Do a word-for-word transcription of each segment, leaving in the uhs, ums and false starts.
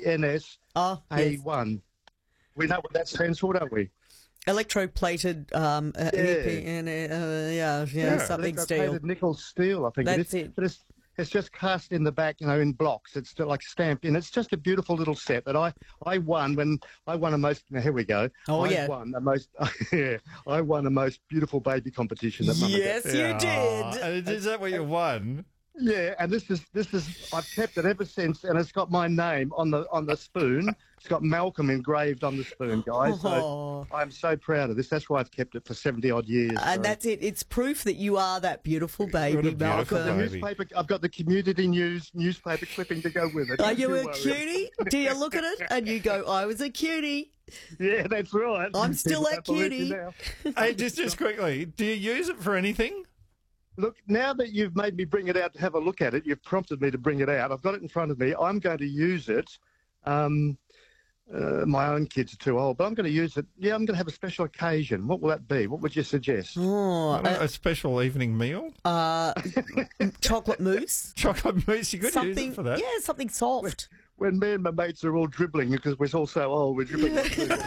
N S Oh, A yes. one. We know what that stands for, don't we? Electroplated, um, uh, Yeah. E P N, uh, yeah, yeah, Yeah. something steel. Electroplated nickel steel, I think That's it is. it. But it's, it's just cast in the back, you know, in blocks. It's still like stamped in. It's just a beautiful little set that I, I won when I won a most. Now, here we go. Oh, I yeah. won the most. Yeah, I won a most beautiful baby competition. That Mum and Dad- Yes, you Yeah. did. And is that what you won? Yeah, and this is this is I've kept it ever since, and it's got my name on the on the spoon. It's got Malcolm engraved on the spoon, guys. So Oh. I'm so proud of this. That's why I've kept it for seventy odd years. And so. that's it. It's proof that you are that beautiful baby, What a beautiful I've got the Malcolm. baby. newspaper. I've got the community news newspaper clipping to go with it. Are Don't you a worry. cutie? Do you look at it and you go, I was a cutie? Yeah, that's right. I'm still People that don't believe you cutie. now. Hey, just just quickly, do you use it for anything? Look, now that you've made me bring it out to have a look at it, you've prompted me to bring it out. I've got it in front of me. I'm going to use it. Um, uh, my own kids are too old, but I'm going to use it. Yeah, I'm going to have a special occasion. What will that be? What would you suggest? Oh, A uh, special evening meal? uh, chocolate mousse? Chocolate mousse, you could use Something, it for that. yeah, something soft. When me and my mates are all dribbling because we're all so old, we're dribbling.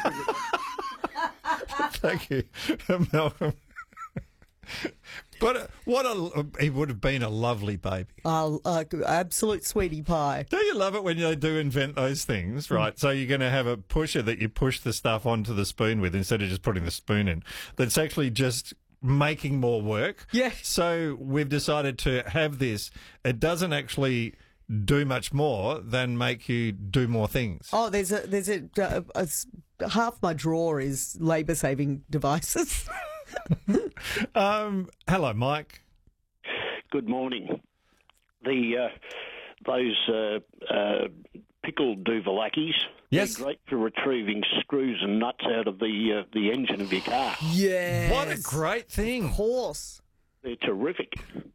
Thank you, Malcolm. But what a he would have been a lovely baby. Uh, uh, absolute sweetie pie. Don't you love it when they do invent those things, right? So you're going to have a pusher that you push the stuff onto the spoon with instead of just putting the spoon in. That's actually just making more work. Yeah. So we've decided to have this. It doesn't actually do much more than make you do more things. Oh, there's a there's a, a, a s- half my drawer is labour saving devices. Um, hello, Mike. Good morning. The uh, those uh, uh, pickled Duvalakis, Yes. they're great for retrieving screws and nuts out of the uh, the engine of your car. Yes. What a great thing. Of course. They're terrific.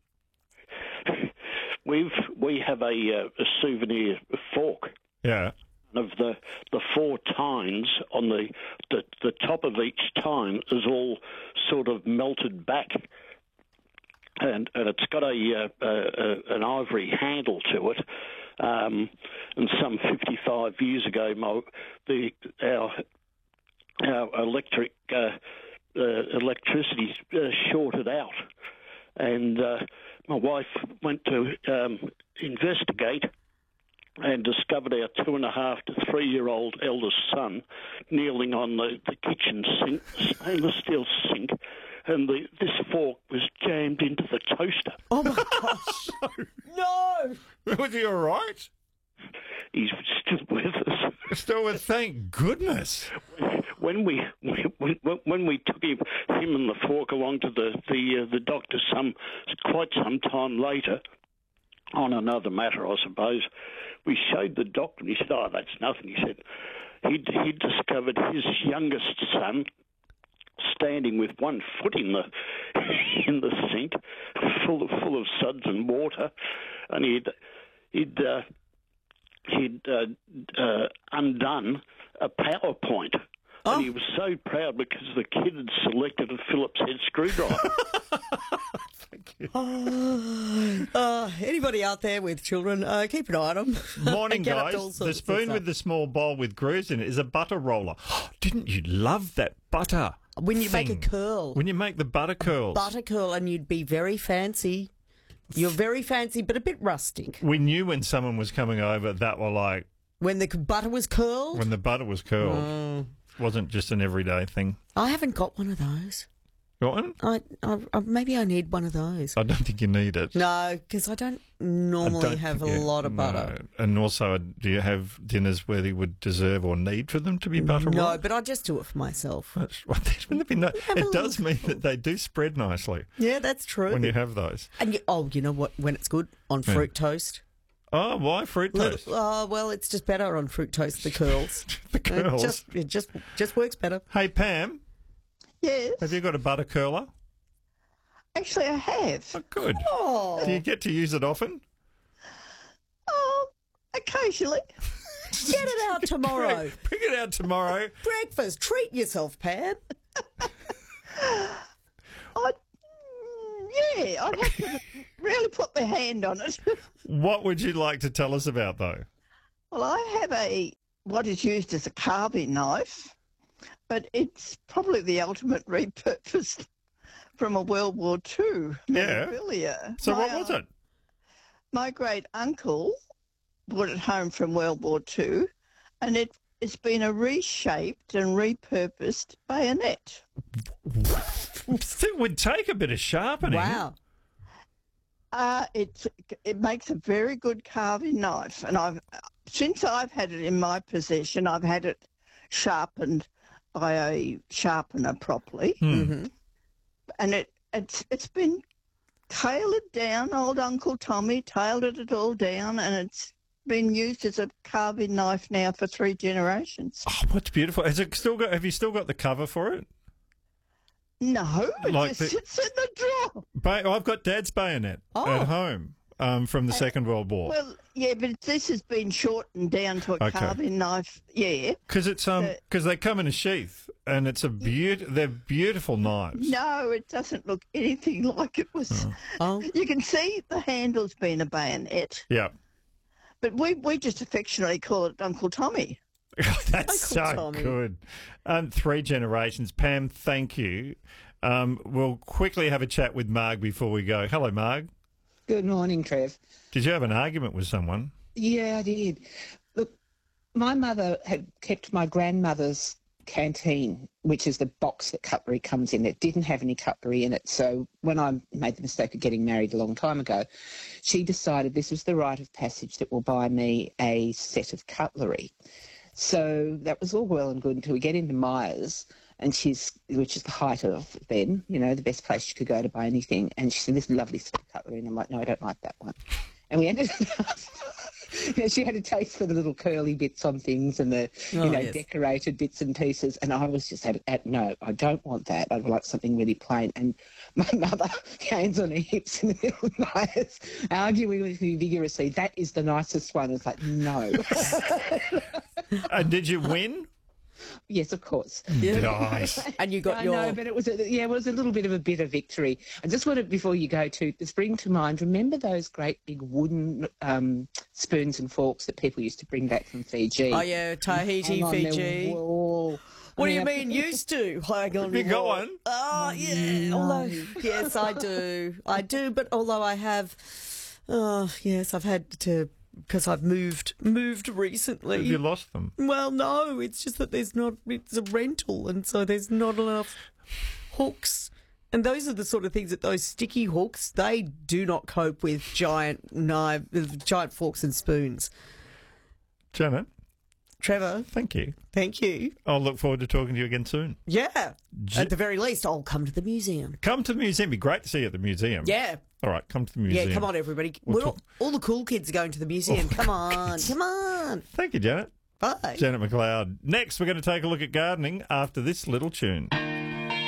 We've we have a, uh, a souvenir fork. Yeah. Of the the four tines on the, the the top of each tine is all sort of melted back, and and it's got a, uh, a an ivory handle to it. Um, and some fifty-five years ago, my, the our our electric uh, uh, electricity uh, shorted out, and uh, my wife went to um, investigate and discovered our two and a half to three year old eldest son kneeling on the, the kitchen sink, stainless steel sink, and the, this fork was jammed into the toaster. Oh my gosh. No. Was he all right? He's still with us. Still with, thank goodness. When we when, when we took him him and the fork along to the the uh, the doctor some quite some time later, on another matter, I suppose, we showed the doctor, and he said, "Oh, that's nothing." He said he'd, he'd discovered his youngest son standing with one foot in the in the sink, full of full of suds and water, and he'd he'd uh, he'd uh, uh, undone a PowerPoint. Oh. And he was so proud because the kid had selected a Phillips head screwdriver. Oh, uh, anybody out there with children, uh, keep an eye on them. Morning, Get up to all guys. sorts The of spoon stuff. with the small bowl with grooves in it is a butter roller. Didn't you love that butter? When you make a thing? curl. When you make the butter curls. Butter curl, and you'd be very fancy. You're very fancy, but a bit rustic. We knew when someone was coming over that were like, When the butter was curled. when the butter was curled. Mm. Wasn't just an everyday thing. I haven't got one of those. Got one? I, I, I maybe I need one of those. I don't think you need it. No, because I don't I normally don't have a think you- lot of no. butter. And also, do you have dinners where you would deserve or need for them to be butter No, rolled? but I just do it for myself. That's, well, wouldn't it be nice? Have a It does little- mean that they do spread nicely Yeah, that's true. when you have those. And you, oh, you know what? When it's good on Yeah. fruit toast. Oh, why fruit Little- toast? Oh, well, it's just better on fruit toast. The curls. The It curls. just it just just works better. Hey, Pam, Yes, have you got a butter curler? actually I have. Oh, good. Oh, Do you get to use it often? Oh, occasionally. get it out tomorrow. Bring, bring it out tomorrow. Breakfast. Treat yourself, Pam. I, mm, yeah, I'd have to really put my hand on it. What would you like to tell us about, though? Well, I have a what is used as a carving knife, but it's probably the ultimate repurposed from a World War Two Yeah. memorabilia. So My, what was uh, it? My great uncle brought it home from World War Two, and it it's been a reshaped and repurposed bayonet. It would take a bit of sharpening. Wow. Uh, it it makes a very good carving knife, and I've since I've had it in my possession, I've had it sharpened by a sharpener properly, Mm-hmm. and it it's it's been tailored down. Old Uncle Tommy tailored it all down, and it's been used as a carving knife now for three generations. Oh, what's beautiful. Has it still got? Have you still got the cover for it? No, it Like just the- sits in the drawer. Ba- I've got Dad's bayonet Oh. at home um, from the Second World War. Well, yeah, but this has been shortened down to a Okay. carving knife. Yeah. Because it's um the- because they come in a sheath and it's a beaut. They're beautiful knives. No, it doesn't look anything like it was. Oh. You can see the handle's been a bayonet, Yeah. but we, we just affectionately call it Uncle Tommy. That's Uncle so Tommy. good. Um, three generations. Pam, thank you. Um, we'll quickly have a chat with Marg before we go. Hello, Marg. Good morning, Trev. Did you have an argument with someone? Yeah, I did. Look, my mother had kept my grandmother's canteen, which is the box that cutlery comes in. It didn't have any cutlery in it. So when I made the mistake of getting married a long time ago, she decided this was the rite of passage that will buy me a set of cutlery. So that was all well and good until we get into Myers, and she's, which is the height of then, you know, the best place you could go to buy anything. And she said, this lovely set of cutlery. And I'm like, no, I don't like that one. And we ended up, you know, she had a taste for the little curly bits on things and the, Oh, you know, yes. decorated bits and pieces. And I was just at, at, no, I don't want that. I'd like something really plain. And my mother, hands on her hips in the middle of Myers, arguing with me vigorously, that is the nicest one. It's like, no. And did you win? Yes, of course. Nice. And you got I your. know, but it was a, yeah, it was a little bit of a bitter victory. I just wanted, before you go to, just bring to mind, remember those great big wooden um, spoons and forks that people used to bring back from Fiji? Oh, yeah, Tahiti, Hang on their Fiji. wall. What I do you mean, mean used to? Hang on. You your got wall. one? Oh, yeah. Although, yes, I do. I do, but although I have, oh, yes, I've had to, because I've moved, moved recently. Have you lost them? Well, no, it's just that there's not, it's a rental, and so there's not enough hooks. And those are the sort of things that those sticky hooks, they do not cope with giant knife, giant forks and spoons. Janet, Trevor, thank you. thank you. I'll look forward to talking to you again soon. Yeah. J- At the very least, I'll come to the museum. Come to the museum. Be great to see you at the museum. Yeah. All right, come to the museum. Yeah, come on, everybody. We'll We're all, talk- all the cool kids are going to the museum. Oh, come on, come on. Thank you, Janet. Bye. Janet McLeod. Next, we're going to take a look at gardening after this little tune.